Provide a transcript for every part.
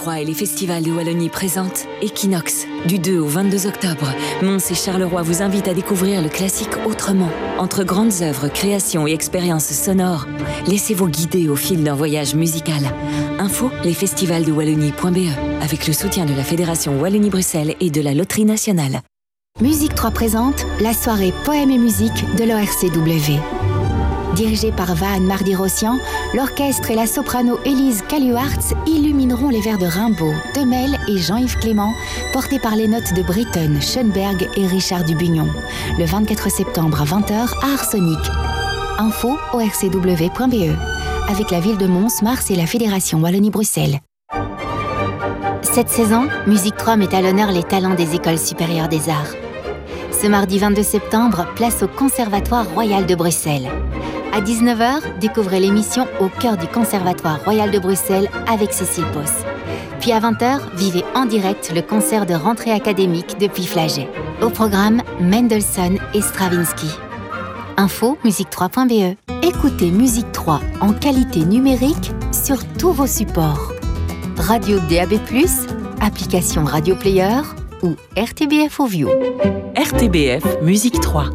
Charleroi et les festivals de Wallonie présentent Equinox. Du 2 au 22 octobre, Mons et Charleroi vous invitent à découvrir le classique autrement. Entre grandes œuvres, créations et expériences sonores, laissez-vous guider au fil d'un voyage musical. Info, lesfestivalsdewallonie.be, avec le soutien de la Fédération Wallonie-Bruxelles et de la Loterie Nationale. Musique 3 présente la soirée Poèmes et musique de l'ORCW. Dirigée par Vahan Mardi-Rossian, l'orchestre et la soprano Élise Caluartz illumineront les vers de Rimbaud, Temel et Jean-Yves Clément, portés par les notes de Britten, Schoenberg et Richard Dubugnon. Le 24 septembre à 20h à Arsenic. Info orcw.be, avec la ville de Mons, Mars et la Fédération Wallonie-Bruxelles. Cette saison, Musique 3 met à l'honneur les talents des écoles supérieures des arts. Ce mardi 22 septembre, place au Conservatoire Royal de Bruxelles. À 19h, découvrez l'émission Au cœur du Conservatoire Royal de Bruxelles avec Cécile Pos. Puis à 20h, vivez en direct le concert de rentrée académique depuis Flagey. Au programme, Mendelssohn et Stravinsky. Info musique3.be. Écoutez Musique 3 en qualité numérique sur tous vos supports. Radio DAB+, application Radio Player ou RTBF Audio. RTBF Musique 3.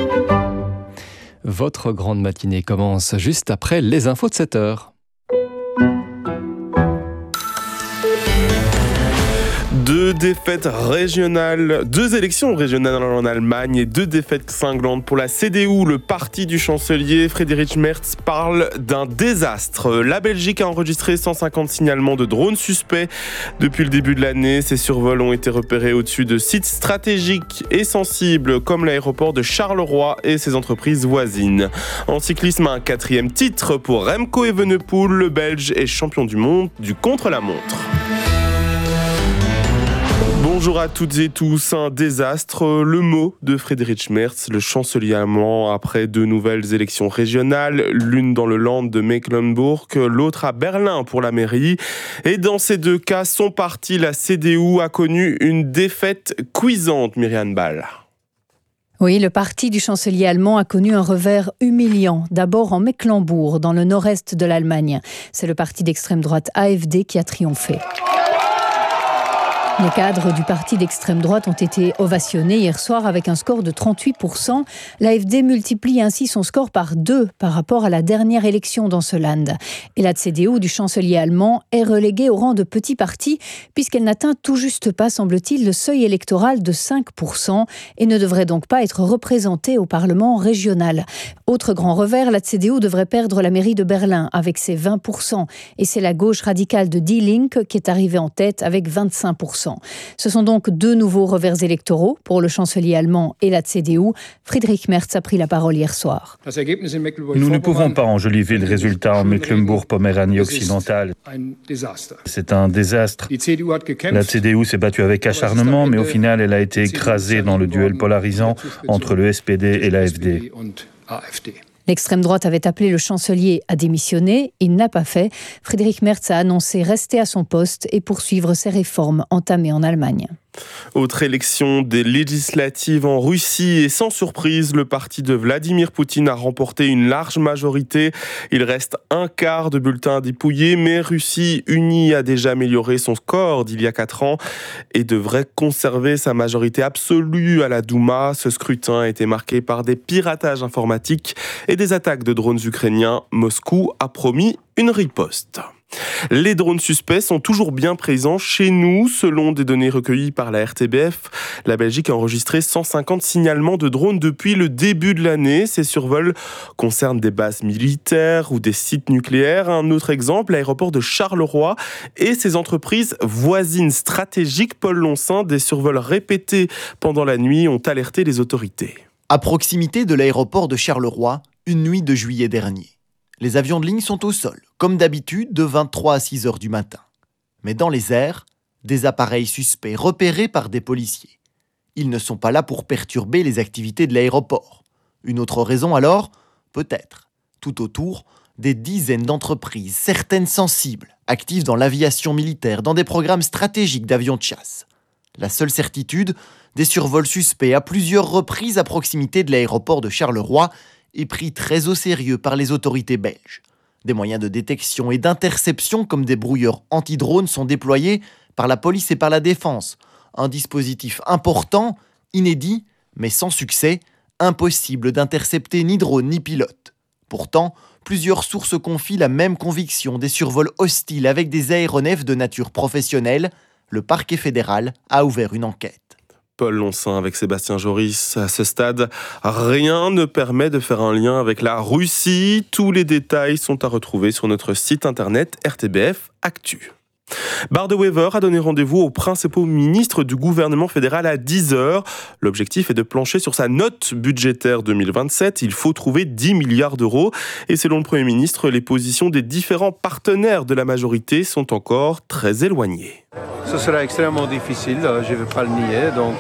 Votre grande matinée commence juste après les infos de 7h. Deux élections régionales en Allemagne et 2 défaites cinglantes pour la CDU. Le parti du chancelier Friedrich Merz parle d'un désastre. La Belgique a enregistré 150 signalements de drones suspects depuis le début de l'année. Ces survols ont été repérés au-dessus de sites stratégiques et sensibles comme l'aéroport de Charleroi et ses entreprises voisines. En cyclisme, un 4e titre pour Remco Evenepoel. Le Belge est champion du monde du contre-la-montre. Bonjour à toutes et tous, un désastre, le mot de Friedrich Merz, le chancelier allemand, après 2 nouvelles élections régionales, l'une dans le Land de Mecklembourg, l'autre à Berlin pour la mairie. Et dans ces 2 cas, son parti, la CDU, a connu une défaite cuisante, Myriam Ball. Oui, le parti du chancelier allemand a connu un revers humiliant. D'abord en Mecklembourg, dans le nord-est de l'Allemagne. C'est le parti d'extrême droite AfD qui a triomphé. Les cadres du parti d'extrême droite ont été ovationnés hier soir avec un score de 38%. L'AfD multiplie ainsi son score par 2 par rapport à la dernière élection dans ce land. Et la CDU du chancelier allemand est reléguée au rang de petit parti puisqu'elle n'atteint tout juste pas, semble-t-il, le seuil électoral de 5% et ne devrait donc pas être représentée au Parlement régional. Autre grand revers, la CDU devrait perdre la mairie de Berlin avec ses 20%. Et c'est la gauche radicale de Die Linke qui est arrivée en tête avec 25%. Ce sont donc 2 nouveaux revers électoraux pour le chancelier allemand et la CDU. Friedrich Merz a pris la parole hier soir. Nous ne pouvons pas enjoliver le résultat en Mecklembourg-Poméranie occidentale. C'est un désastre. La CDU s'est battue avec acharnement, mais au final, elle a été écrasée dans le duel polarisant entre le SPD et l'AfD. L'extrême droite avait appelé le chancelier à démissionner. Il n'a pas fait. Friedrich Merz a annoncé rester à son poste et poursuivre ses réformes entamées en Allemagne. Autre élection des législatives en Russie et sans surprise, le parti de Vladimir Poutine a remporté une large majorité. Il reste un quart de bulletins dépouillés, mais Russie Unie a déjà amélioré son score d'il y a 4 ans et devrait conserver sa majorité absolue à la Douma. Ce scrutin a été marqué par des piratages informatiques et des attaques de drones ukrainiens. Moscou a promis une riposte. Les drones suspects sont toujours bien présents chez nous. Selon des données recueillies par la RTBF, la Belgique a enregistré 150 signalements de drones depuis le début de l'année. Ces survols concernent des bases militaires ou des sites nucléaires. Un autre exemple, l'aéroport de Charleroi et ses entreprises voisines stratégiques. Paul Lonsin, des survols répétés pendant la nuit ont alerté les autorités. À proximité de l'aéroport de Charleroi, une nuit de juillet dernier. Les avions de ligne sont au sol, comme d'habitude, de 23 à 6 heures du matin. Mais dans les airs, des appareils suspects repérés par des policiers. Ils ne sont pas là pour perturber les activités de l'aéroport. Une autre raison alors ? Peut-être. Tout autour, des dizaines d'entreprises, certaines sensibles, actives dans l'aviation militaire, dans des programmes stratégiques d'avions de chasse. La seule certitude, des survols suspects à plusieurs reprises à proximité de l'aéroport de Charleroi est pris très au sérieux par les autorités belges. Des moyens de détection et d'interception comme des brouilleurs anti-drones sont déployés par la police et par la défense. Un dispositif important, inédit, mais sans succès, impossible d'intercepter ni drone ni pilote. Pourtant, plusieurs sources confient la même conviction des survols hostiles avec des aéronefs de nature professionnelle. Le parquet fédéral a ouvert une enquête. Paul Lonsin avec Sébastien Joris. À ce stade, rien ne permet de faire un lien avec la Russie. Tous les détails sont à retrouver sur notre site internet RTBF Actu. Bart De Wever a donné rendez-vous aux principaux ministres du gouvernement fédéral à 10h. L'objectif est de plancher sur sa note budgétaire 2027. Il faut trouver 10 milliards d'euros. Et selon le Premier ministre, les positions des différents partenaires de la majorité sont encore très éloignées. Ce sera extrêmement difficile, je ne vais pas le nier. Donc,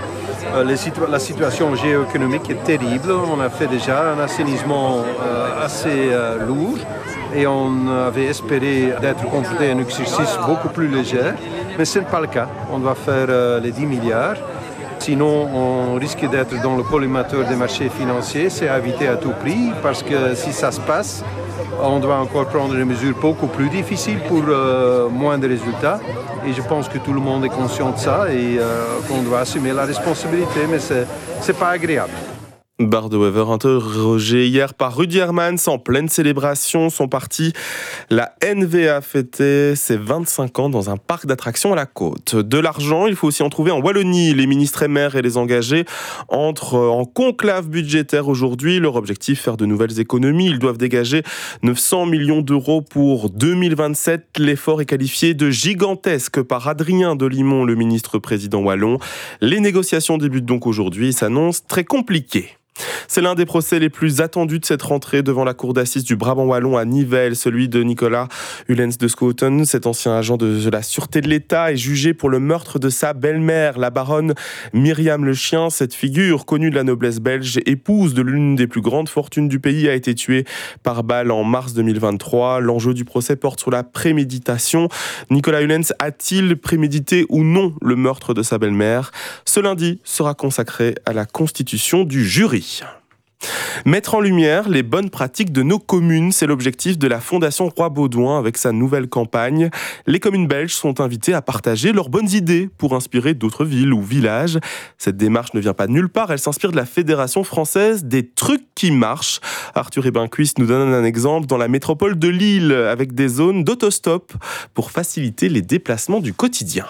la situation géoéconomique est terrible. On a fait déjà un assainissement assez lourd. Et on avait espéré d'être confronté à un exercice beaucoup plus léger, mais ce n'est pas le cas. On doit faire les 10 milliards. Sinon, on risque d'être dans le collimateur des marchés financiers. C'est à éviter à tout prix, parce que si ça se passe, on doit encore prendre des mesures beaucoup plus difficiles pour moins de résultats. Et je pense que tout le monde est conscient de ça et qu'on doit assumer la responsabilité, mais ce n'est pas agréable. Bart De Wever interrogé hier par Rudy Hermans en pleine célébration. Son parti, la NVA, fêtait ses 25 ans dans un parc d'attractions à la côte. De l'argent, il faut aussi en trouver en Wallonie. Les ministres et maires et les engagés entrent en conclave budgétaire aujourd'hui. Leur objectif, faire de nouvelles économies. Ils doivent dégager 900 millions d'euros pour 2027. L'effort est qualifié de gigantesque par Adrien Delimon, le ministre-président wallon. Les négociations débutent donc aujourd'hui et s'annoncent très compliquées. C'est l'un des procès les plus attendus de cette rentrée devant la cour d'assises du Brabant wallon à Nivelles, celui de Nicolas Hulens de Schoten. Cet ancien agent de la Sûreté de l'État est jugé pour le meurtre de sa belle-mère, la baronne Myriam Le Chien. Cette figure, connue de la noblesse belge, épouse de l'une des plus grandes fortunes du pays, a été tuée par balle en mars 2023. L'enjeu du procès porte sur la préméditation. Nicolas Hulens a-t-il prémédité ou non le meurtre de sa belle-mère ? Ce lundi sera consacré à la constitution du jury. Mettre en lumière les bonnes pratiques de nos communes, c'est l'objectif de la Fondation Roi Baudouin avec sa nouvelle campagne. Les communes belges sont invitées à partager leurs bonnes idées pour inspirer d'autres villes ou villages. Cette démarche ne vient pas de nulle part, elle s'inspire de la Fédération française des trucs qui marchent. Arthur Ebencuist nous donne un exemple dans la métropole de Lille avec des zones d'autostop pour faciliter les déplacements du quotidien.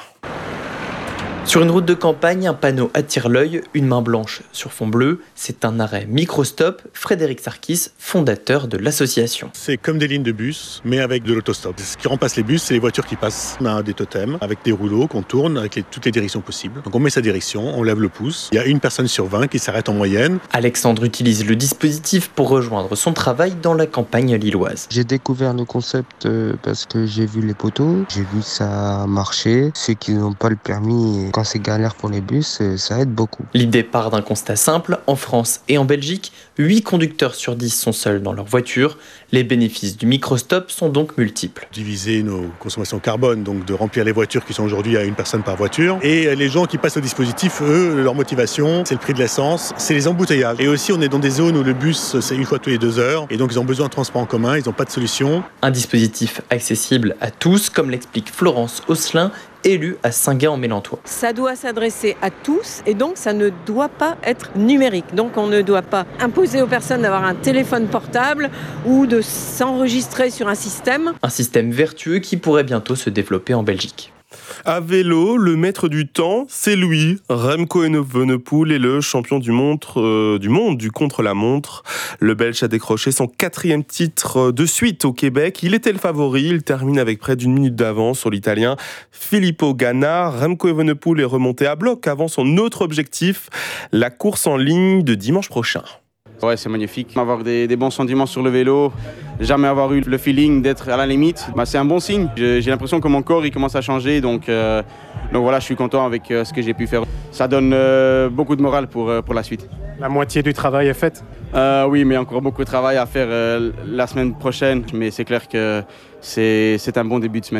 Sur une route de campagne, un panneau attire l'œil, une main blanche sur fond bleu. C'est un arrêt microstop. Frédéric Sarkis, fondateur de l'association. C'est comme des lignes de bus, mais avec de l'autostop. Ce qui remplace les bus, c'est les voitures qui passent. On a des totems avec des rouleaux qu'on tourne avec toutes les directions possibles. Donc on met sa direction, on lève le pouce. Il y a une personne sur 20 qui s'arrête en moyenne. Alexandre utilise le dispositif pour rejoindre son travail dans la campagne lilloise. J'ai découvert le concept parce que j'ai vu les poteaux, j'ai vu ça marcher. Ceux qui n'ont pas le permis, quand c'est galère pour les bus, ça aide beaucoup. L'idée part d'un constat simple. En France et en Belgique, 8 conducteurs sur 10 sont seuls dans leur voiture. Les bénéfices du microstop sont donc multiples. Diviser nos consommations carbone, donc de remplir les voitures qui sont aujourd'hui à une personne par voiture. Et les gens qui passent au dispositif, eux, leur motivation, c'est le prix de l'essence, c'est les embouteillages. Et aussi, on est dans des zones où le bus, c'est une fois tous les 2 heures. Et donc, ils ont besoin de transport en commun, ils n'ont pas de solution. Un dispositif accessible à tous, comme l'explique Florence Osselin, élue à Saint-Gay-en-Mélantois. Ça doit s'adresser à tous et donc ça ne doit pas être numérique. Donc on ne doit pas imposer aux personnes d'avoir un téléphone portable ou de s'enregistrer sur un système. Un système vertueux qui pourrait bientôt se développer en Belgique. À vélo, le maître du temps, c'est lui. Remco Evenepoel est le champion du monde du contre-la-montre. Le Belge a décroché son 4e titre de suite au Québec. Il était le favori. Il termine avec près d'1 minute d'avance sur l'Italien Filippo Ganna. Remco Evenepoel est remonté à bloc avant son autre objectif, la course en ligne de dimanche prochain. Ouais, c'est magnifique. Avoir des bons sentiments sur le vélo, jamais avoir eu le feeling d'être à la limite, c'est un bon signe. J'ai l'impression que mon corps il commence à changer, donc voilà, je suis content avec ce que j'ai pu faire. Ça donne beaucoup de morale pour la suite. La moitié du travail est faite ? Oui, mais encore beaucoup de travail à faire la semaine prochaine, mais c'est clair que c'est un bon début de semaine.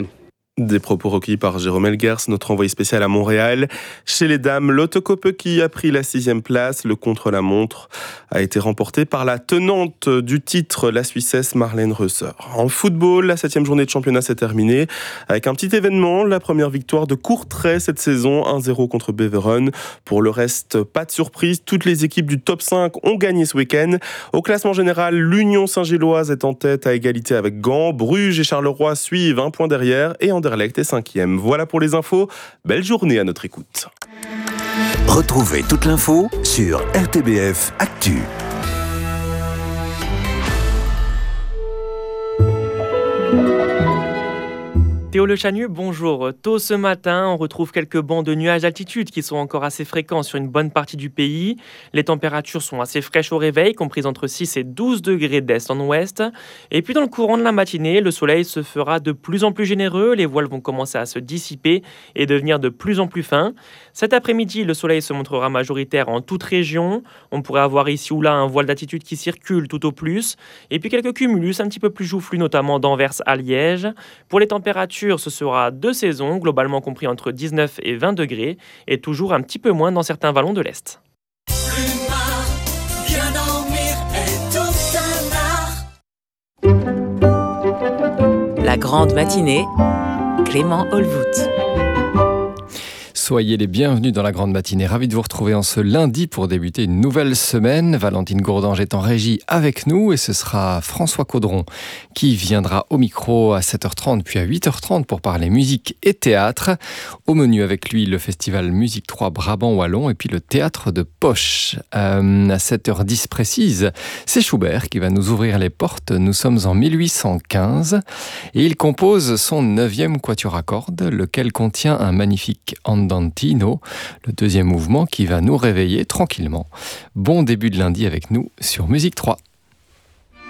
Des propos recueillis par Jérôme Elgers, notre envoyé spécial à Montréal. Chez les dames, Lotte Kopecky a pris la 6e place. Le contre-la-montre a été remporté par la tenante du titre, la Suissesse Marlène Reusser. En football, la 7e journée de championnat s'est terminée avec un petit événement, la première victoire de Courtrai cette saison, 1-0 contre Beveren. Pour le reste, pas de surprise, toutes les équipes du top 5 ont gagné ce week-end. Au classement général, l'Union Saint-Gilloise est en tête à égalité avec Gand. Bruges et Charleroi suivent un point derrière et Anderlecht est 5e. Voilà pour les infos. Belle journée à notre écoute. Retrouvez toute l'info sur RTBF Actu. Théo Le Chanu, bonjour. Tôt ce matin, on retrouve quelques bancs de nuages d'altitude qui sont encore assez fréquents sur une bonne partie du pays. Les températures sont assez fraîches au réveil, comprises entre 6 et 12 degrés d'est en ouest. Et puis dans le courant de la matinée, le soleil se fera de plus en plus généreux, les voiles vont commencer à se dissiper et devenir de plus en plus fins. Cet après-midi, le soleil se montrera majoritaire en toute région. On pourrait avoir ici ou là un voile d'altitude qui circule tout au plus. Et puis quelques cumulus un petit peu plus joufflus, notamment d'Anvers à Liège. Pour les températures, ce sera 2 saisons, globalement compris entre 19 et 20 degrés, et toujours un petit peu moins dans certains vallons de l'Est. La grande matinée, Clément Olvout. Soyez les bienvenus dans la grande matinée. Ravi de vous retrouver en ce lundi pour débuter une nouvelle semaine. Valentine Gourdange est en régie avec nous et ce sera François Caudron qui viendra au micro à 7h30 puis à 8h30 pour parler musique et théâtre. Au menu avec lui, le festival Musique 3 Brabant Wallon et puis le théâtre de Poche. À 7h10 précise, c'est Schubert qui va nous ouvrir les portes. Nous sommes en 1815 et il compose son 9e quatuor à cordes, lequel contient un magnifique andantino, le deuxième mouvement qui va nous réveiller tranquillement. Bon début de lundi avec nous sur Musique 3.